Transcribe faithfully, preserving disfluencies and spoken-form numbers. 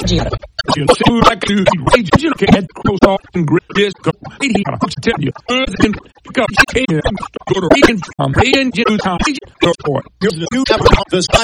You see, like to rage, you can't cross off and grip this. Go, wait here, I'll tell you. Then, go to Reagan from Reagan, you time, go for it. Here's the new office.